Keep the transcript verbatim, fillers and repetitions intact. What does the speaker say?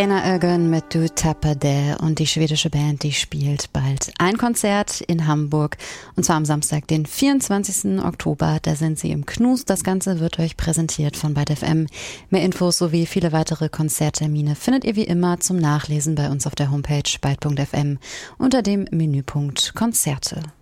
Ena Ögön mit Du Tappade und die schwedische Band, die spielt bald ein Konzert in Hamburg und zwar am Samstag, den vierundzwanzigsten Oktober. Da sind sie im Knus. Das Ganze wird euch präsentiert von Byte F M. Mehr Infos sowie viele weitere Konzerttermine findet ihr wie immer zum Nachlesen bei uns auf der Homepage byte punkt f m unter dem Menüpunkt Konzerte.